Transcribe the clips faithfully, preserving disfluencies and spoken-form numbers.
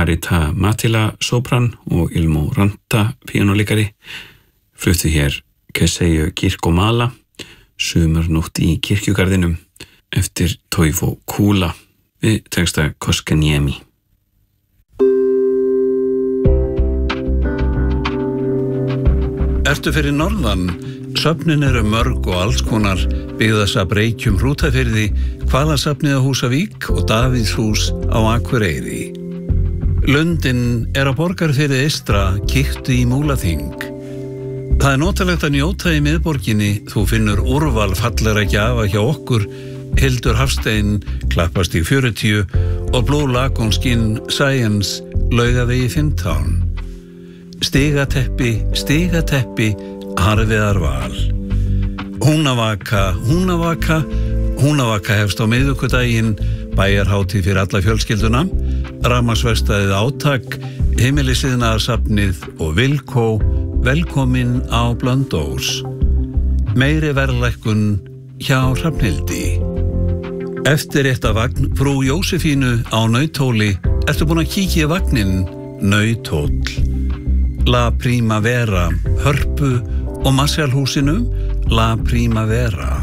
Marita Matila sopran og Ilmo Ranta píanóleikari fluttu hér Keseju Kirkomala, Sumarnótt í kirkjugarðinum eftir Toivo Kula við texta Koskaniemi. Ertu fyrir norðan? Söfnin eru mörg og alls konar, byggðasafn Reykjum Hrútafirði, Hvalasafnið á Húsavík og Davíðshús á Akureyri. Lundinn er á Borgarfirði eystra, kíktu í Múlaþing. Það er notalegt að njóta í miðborginni, þú finnur úrval fallegra gjafa hjá okkur, Hildur Hafstein, Klappastíg fjörutíu og Blue Lagoon Skin Science, Laugavegi fimmtán. Stigateppi, stigateppi, Harfiðar Val. Húnavaka, húnavaka, húnavaka hefst á miðvikudaginn, bæjarhátíð fyrir alla fjölskylduna, rafmagnsverkstæðið Átak, heimilisiðnaðarsafnið og Vilkó, velkomin á Blönduós. Meiri verðlækkun hjá Hrafnhildi. Eftirréttavagn frú Jósefínu á Nauthóli, ertu búin að kíkja í vagninn? Nauthóll. La Primavera, Hörpu og Marshallhúsinu, La Primavera.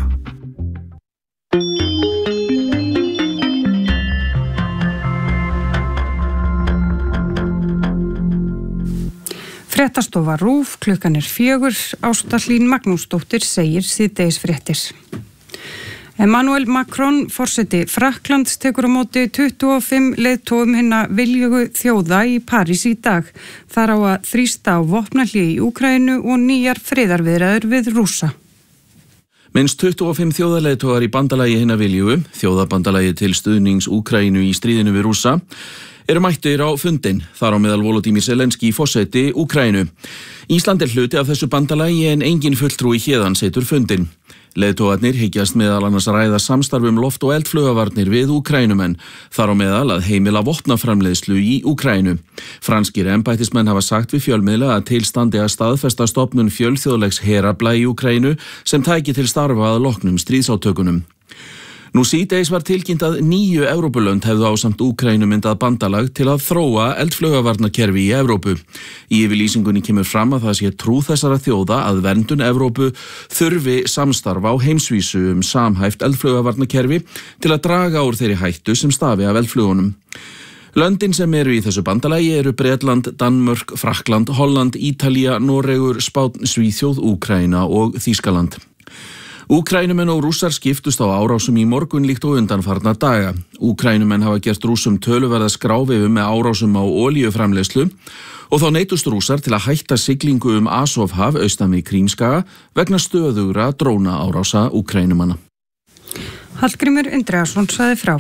Fréttastofa RÚV, klukkan er fjögur, Ásta Hlín Magnúsdóttir segir síðdegisfréttir. Emmanuel Macron, forseti Frakklands, tekur á móti tuttugu og fimm leiðtogum hinna viljugu þjóða í París í dag. Þar á að þrýsta á vopnahlé í Úkraínu og nýjar friðarviðræður við Rússa. Minnst tuttugu og fimm þjóðarleiðtogar í bandalagi hinna viljugu, þjóðabandalagi til stuðnings Úkraínu í stríðinu við Rússa, eru mættir á fundin, þar á meðal Volodymyr Zelenski forseti Úkraínu. Ísland er hluti af þessu bandalagi en engin fulltrúi héðan situr fundin. Leiðtogarnir hyggjast meðal annars ræða samstarf um loft- og eldflaugavarnir við Úkraínumenn, þar á meðal að heimila vopnaframleiðslu í Úkraínu. Franskir embættismenn hafa sagt við fjölmiðla að til standi að staðfesta stofnun fjölþjóðlegs herafla í Úkraínu sem tæki til starfa að loknum stríðsátökunum. Nú síðdegis var tilkynnt að níu Evrópulönd hefðu ásamt Úkraínu myndað bandalag til að þróa eldflaugavarnakerfi í Evrópu. Í yfirlýsingunni kemur fram að það sé trú þessara þjóða að verndun Evrópu þurfi samstarfa á heimsvísu um samhæft eldflaugavarnakerfi til að draga úr þeirri hættu sem stafi af eldflugunum. Löndin sem eru í þessu bandalagi eru Bretland, Danmörk, Frakkland, Holland, Ítalía, Noregur, Spánn, Svíþjóð, Úkraína og Þýskaland. Úkraínumenn og Rússar skiptust á árásum í morgun líkt og undanfarna daga. Úkraínumenn hafa gert Rússum töluverða skráveifu með árásum á olíuframleiðslu og þá neyddust Rússar til að hætta siglingu um Azovhaf austan við Krímskaga vegna stöðugra drónaárása Úkraínumanna. Hallgrímur Indriðason sagði frá.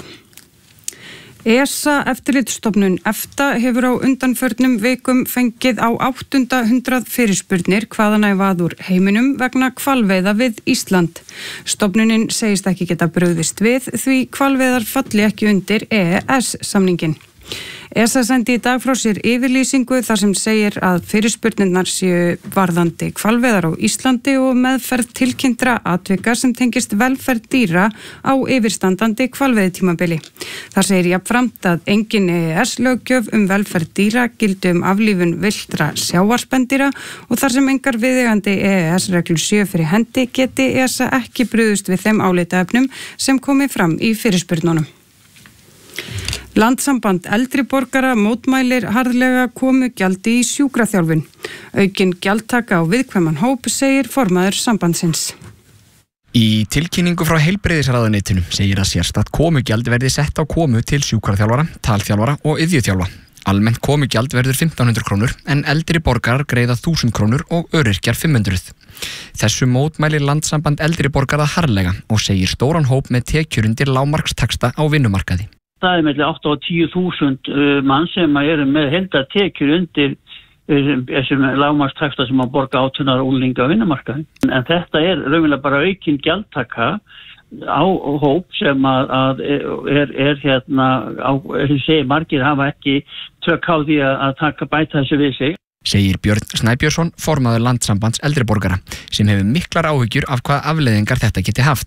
E S A eftirlitsstofnun EFTA hefur á undanförnum vikum fengið á áttunda hundrað fyrirspurnir hvaðanævað úr heiminum vegna hvalveiða við Ísland. Stofnunin segist ekki geta brugðist við því hvalveiðar falli ekki undir E E S-samningin. E S A sendi í dag frá sér yfirlýsingu þar sem segir að fyrirspurnirnar séu varðandi hvalveiðar á Íslandi og meðferð tilkynntra atvika sem tengist velferð dýra á yfirstandandi hvalveiðtímabili. Það segir jafnframt að engin E E S-löggjöf um velferð dýra gildi um aflífun villtra sjávarspendýra og þar sem engar viðeigandi E E S-reglur séu fyrir hendi geti E S A ekki brugðist við þeim álitaefnum sem komi fram í fyrirspurnunum. Landssamband eldri borgara mótmælir harðlega komugjaldi í sjúkraþjálfun. Aukin gjaldtaka á viðkvæman hóp segir formaður sambandsins. Í tilkynningu frá heilbrigðisráðuneytinu segir að sérstakt komugjald verði sett á komu til sjúkraþjálfara, talþjálfara og iðjuþjálfa. Almennt komugjald verður fimmtán hundruð krónur en eldri borgarar greiða þúsund krónur og öryrkjar fimm hundruð. Þessu mótmælir Landssamband eldri borgara harðlega og segir stóran hóp með tekjur undir lágmarkstaxta á vinnumarkaði. Það er mellir átta og tíu þúsund mann sem eru með heildartekjur undir þessum lágmarkstaxta sem að borga átján ára unglinga á vinnumarkaði. En þetta er raunverulega bara aukin gjaldtaka á hóp sem að, að er, er hérna, á, er segir, margir hafa ekki tök á því að taka bæta þessu við sig. Segir Björn Snæbjörnsson, formaður Landssambands eldri borgara, sem hefur miklar áhyggjur af hvaða afleiðingar þetta geti haft.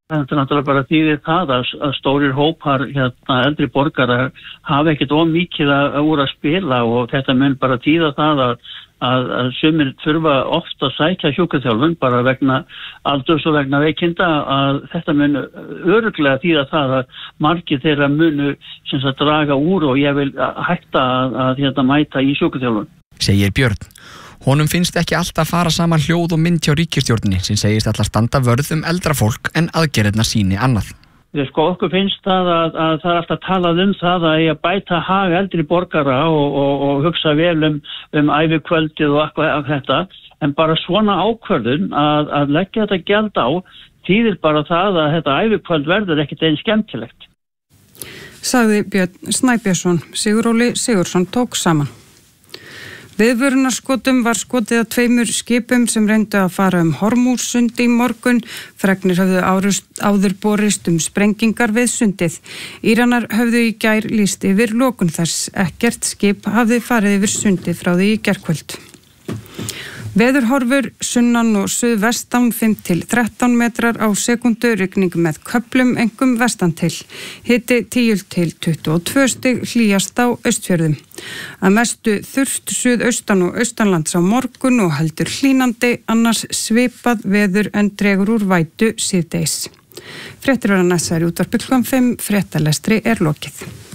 Þetta er náttúrulega bara þýðir það að, að stórir hópar hérna, eldri borgarar hafa ekkert of mikið að úr að spila og þetta mun bara þýða það að, að, að sumir þurfa ofta að sækja sjúkraþjálfun bara vegna aldurs og vegna veikinda að þetta mun örugglega þýða það að margir þeirra munu sem sagt draga úr og ég vil hætta að, að hérna, mæta í sjúkraþjálfun. Segir Björn. Honum finnst ekki alltaf fara saman hljóð og mynd hjá ríkisstjórninni sem segist alltaf standa vörð um eldra fólk en aðgerðirnar síni annað. Þegar sko okkur finnst það að, að það er alltaf talað um það að ég að bæta hag eldri borgara og, og, og hugsa vel um, um ævikvöldið og eitthvað þetta en bara svona ákvörðun að, að leggja þetta gjald á þýðir bara það að þetta ævikvöld verður ekkert einn skemmtilegt. Sagði Björn Snæbjörnsson, Siguróli Sigursson tók saman. Viðvörunarskotum var skotið að tveimur skipum sem reyndu að fara um Hormússund í morgun. Fregnir höfðu árust, áður borist um sprengingar við sundið. Íranar höfðu í gær lýst yfir lokun þess. Ekkert skip hafði farið yfir sundið frá því í gærkvöld. Veðurhorfur sunnan og suðvestan fimm til þrettán metrar á sekundu, rigning með köflum einkum vestan til. Hiti tíu til tuttugu og tvö stig, hlýjast á Austfjörðum. Að mestu þurrt suðaustan og austanlands á morgun og heldur hlýnandi, annars svipað veður en dregur úr vætu síðdegis. Fréttir verða næst í útvarpi klukkan fimm, fréttalestri er lokið.